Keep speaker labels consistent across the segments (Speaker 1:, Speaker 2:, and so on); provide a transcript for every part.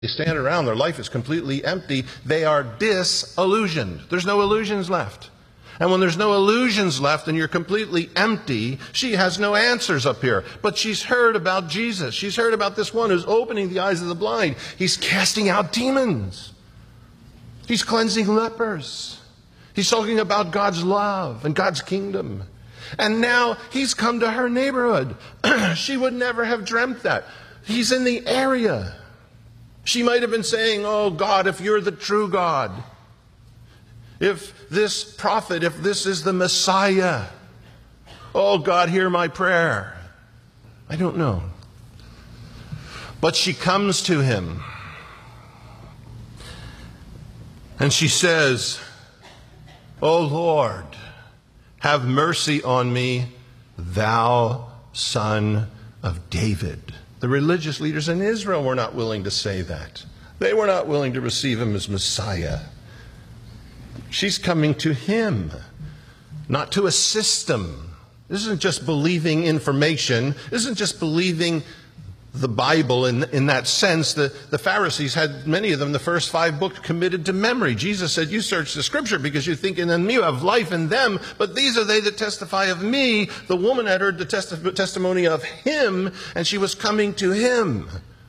Speaker 1: They stand around, their life is completely empty. They are disillusioned. There's no illusions left. And when there's no illusions left and you're completely empty, she has no answers up here. But she's heard about Jesus. She's heard about this one who's opening the eyes of the blind. He's casting out demons. He's cleansing lepers. He's talking about God's love and God's kingdom. And now he's come to her neighborhood. She would never have dreamt that. He's in the area. She might have been saying, "Oh God, if you're the true God, if this prophet, if this is the Messiah, oh God, hear my prayer." I don't know. But she comes to him and she says, "Oh Lord, have mercy on me, thou Son of David." The religious leaders in Israel were not willing to say that. They were not willing to receive him as Messiah. She's coming to him, not to a system. This isn't just believing information. This isn't just believing the Bible in that sense. The Pharisees had, many of them, the first 5 books committed to memory. Jesus said, "You search the Scripture because you think in me you have life in them, but these are they that testify of me." The woman had heard the testimony of him, and she was coming to him.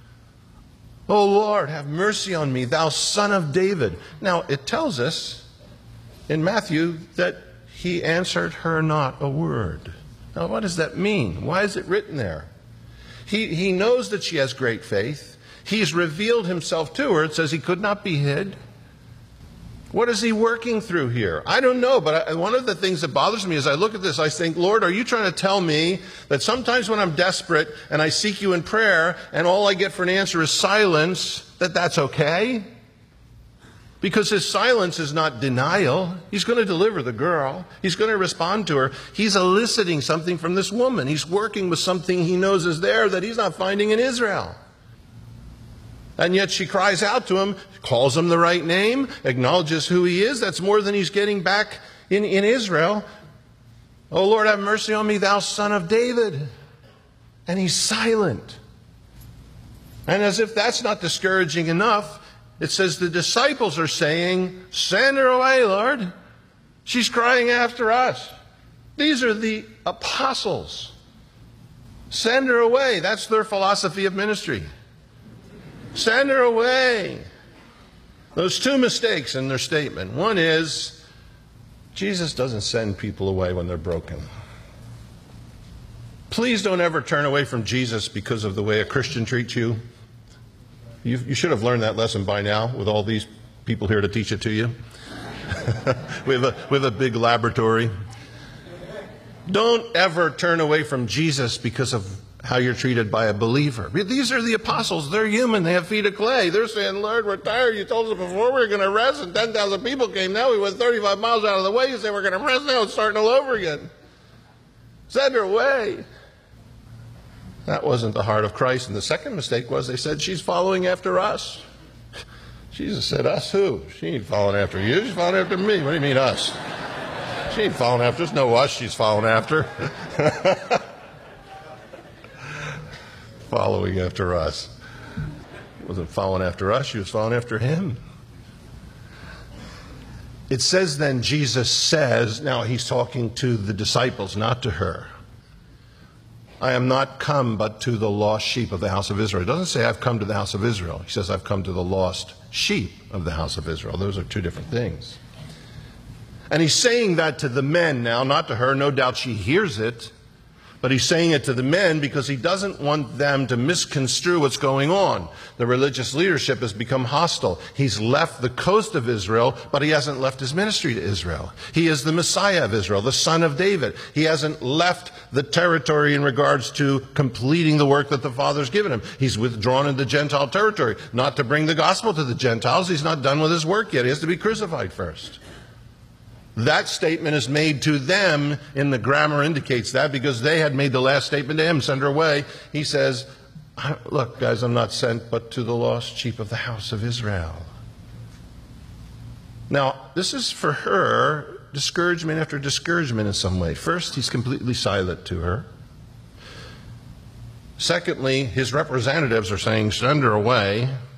Speaker 1: "Oh Lord, have mercy on me, thou Son of David." Now, it tells us in Matthew that he answered her not a word. Now, what does that mean? Why is it written there? He knows that she has great faith. He's revealed himself to her. It says he could not be hid. What is he working through here? I don't know, but one of the things that bothers me as I look at this, I think, Lord, are you trying to tell me that sometimes when I'm desperate and I seek you in prayer and all I get for an answer is silence, that's okay? Because his silence is not denial. He's going to deliver the girl. He's going to respond to her. He's eliciting something from this woman. He's working with something he knows is there that he's not finding in Israel. And yet she cries out to him, calls him the right name, acknowledges who he is. That's more than he's getting back in Israel. "Oh Lord, have mercy on me, thou Son of David." And he's silent. And as if that's not discouraging enough, it says the disciples are saying, "Send her away, Lord. She's crying after us." These are the apostles. Send her away. That's their philosophy of ministry. Send her away. There's 2 mistakes in their statement. One is, Jesus doesn't send people away when they're broken. Please don't ever turn away from Jesus because of the way a Christian treats you. You should have learned that lesson by now with all these people here to teach it to you. we have a big laboratory. Don't ever turn away from Jesus because of how you're treated by a believer. These are the apostles. They're human. They have feet of clay. They're saying, "Lord, we're tired. You told us before we were going to rest and 10,000 people came. Now we went 35 miles out of the way. You say we're going to rest. Now it's starting all over again. Send her away." That wasn't the heart of Christ. And the second mistake was they said, "She's following after us." Jesus said, "Us who? She ain't following after you. She's following after me." "What do you mean us?" "She ain't following after us. No, us she's following after." Following after us. She wasn't following after us. She was following after him. It says then Jesus says, now he's talking to the disciples, not to her, "I am not come but to the lost sheep of the house of Israel." It doesn't say I've come to the house of Israel. He says I've come to the lost sheep of the house of Israel. Those are 2 different things. And he's saying that to the men now, not to her. No doubt she hears it. But he's saying it to the men because he doesn't want them to misconstrue what's going on. The religious leadership has become hostile. He's left the coast of Israel, but he hasn't left his ministry to Israel. He is the Messiah of Israel, the Son of David. He hasn't left the territory in regards to completing the work that the Father's given him. He's withdrawn into Gentile territory, not to bring the gospel to the Gentiles. He's not done with his work yet. He has to be crucified first. That statement is made to them, and the grammar indicates that because they had made the last statement to him, "Send her away." He says, "Look, guys, I'm not sent but to the lost sheep of the house of Israel." Now, this is for her discouragement after discouragement in some way. First, he's completely silent to her. Secondly, his representatives are saying, "Send her away."